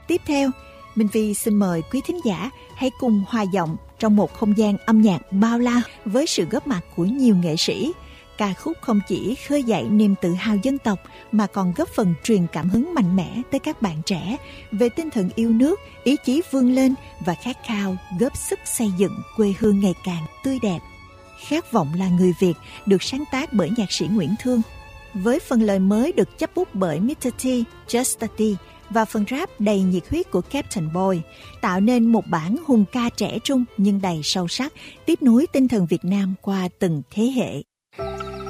Tiếp theo, Minh Phi xin mời quý thính giả hãy cùng hòa giọng trong một không gian âm nhạc bao la với sự góp mặt của nhiều nghệ sĩ. Ca khúc không chỉ khơi dậy niềm tự hào dân tộc mà còn góp phần truyền cảm hứng mạnh mẽ tới các bạn trẻ về tinh thần yêu nước, ý chí vươn lên và khát khao góp sức xây dựng quê hương ngày càng tươi đẹp. Khát vọng là người Việt được sáng tác bởi nhạc sĩ Nguyễn Thương, với phần lời mới được chấp bút bởi Mr. T, Just T và phần rap đầy nhiệt huyết của Captain Boy, tạo nên một bản hùng ca trẻ trung nhưng đầy sâu sắc, tiếp nối tinh thần Việt Nam qua từng thế hệ.